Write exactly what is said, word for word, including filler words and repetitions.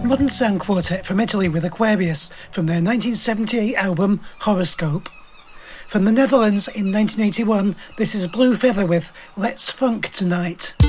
modern sound quartet from Italy with Aquarius from their nineteen seventy-eight album Horoscope. From the Netherlands in nineteen eighty-one, this is Blue Feather with Let's Funk Tonight.